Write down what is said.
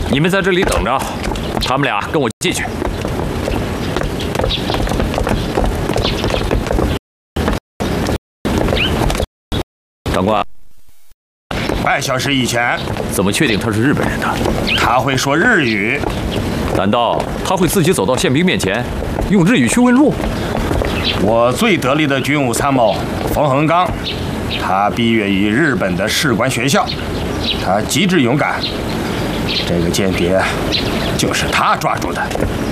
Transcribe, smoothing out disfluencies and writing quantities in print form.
你们在这里等着，他们俩跟我进去。长官， 半小时以前， 怎么确定他是日本人呢？ 他会说日语。 难道他会自己走到宪兵面前，用日语去问路？ 我最得力的军务参谋冯恒刚，他毕业于日本的士官学校，他机智勇敢。这个间谍就是他抓住的。